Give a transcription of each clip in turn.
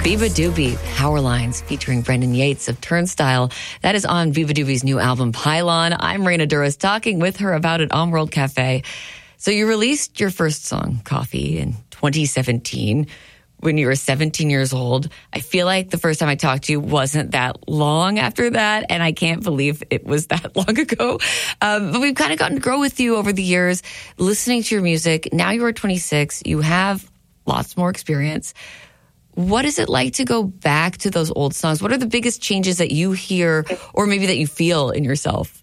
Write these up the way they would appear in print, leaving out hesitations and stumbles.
Viva Doobie, Power Lines, featuring Brendan Yates of Turnstile. That is on Viva Doobie's new album, Pylon. I'm Raina Duras, talking with her about it on World Cafe. So you released your first song, Coffee, in 2017 when you were 17 years old. I feel like the first time I talked to you wasn't that long after that, and I can't believe it was that long ago. But we've kind of gotten to grow with you over the years, listening to your music. Now you are 26. You have lots more experience. What is it like to go back to those old songs? What are the biggest changes that you hear or maybe that you feel in yourself?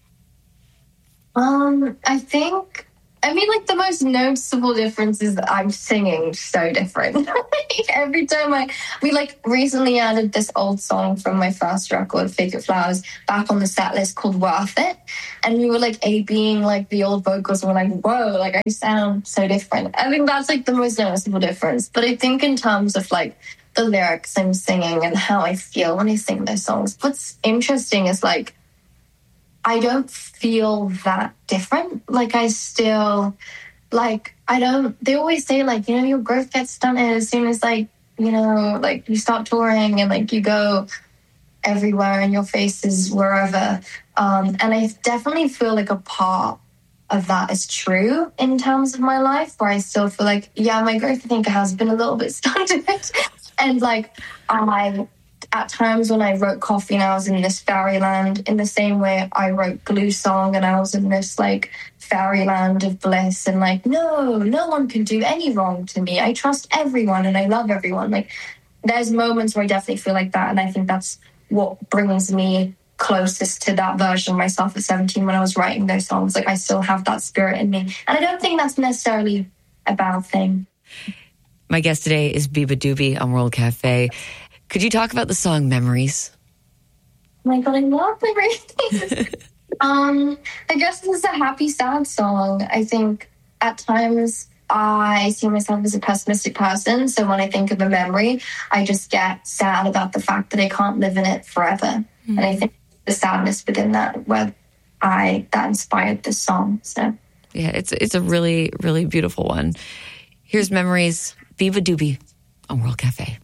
Like the most noticeable difference is that I'm singing so different. Every time we recently added this old song from my first record, Fake It Flowers, back on the set list called Worth It. And we were A-Bing the old vocals, and we're whoa, I sound so different. I think that's the most noticeable difference. But I think in terms of the lyrics I'm singing and how I feel when I sing those songs, what's interesting is I don't feel that different. I still, they always say, your growth gets stunted as soon as, you start touring and, you go everywhere and your face is wherever. And I definitely feel a part of that is true in terms of my life, where I still feel my growth, I think, has been a little bit stunted. And, at times when I wrote Coffee and I was in this fairyland, in the same way I wrote Glue Song and I was in this fairyland of bliss and no one can do any wrong to me. I trust everyone and I love everyone. There's moments where I definitely feel like that, and I think that's what brings me closest to that version of myself at 17 when I was writing those songs. I still have that spirit in me, and I don't think that's necessarily a bad thing. My guest today is Viva Doobie on World Cafe. Could you talk about the song Memories? Oh my God, I love Memories. I guess this is a happy, sad song. I think at times I see myself as a pessimistic person. So when I think of a memory, I just get sad about the fact that I can't live in it forever. Mm-hmm. And I think the sadness within that, that inspired this song. So yeah, it's a really, really beautiful one. Here's Memories, Viva Doobie on World Cafe.